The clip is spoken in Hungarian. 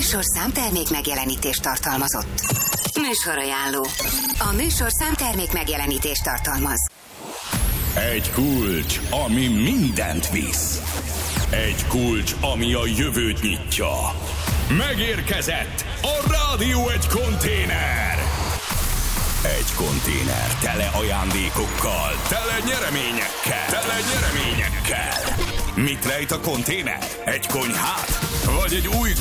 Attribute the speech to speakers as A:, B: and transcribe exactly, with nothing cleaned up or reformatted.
A: műsorszám termék megjelenítést tartalmazott. Műsorajánló. A műsorszám termék megjelenítést tartalmaz.
B: Egy kulcs, ami mindent visz. Egy kulcs, ami a jövőt nyitja. Megérkezett a Rádió Egy konténer. Egy konténer tele ajándékokkal, tele nyereményekkel, tele nyereményekkel. Mit rejt a konténer? Egy konyhát? Vagy egy új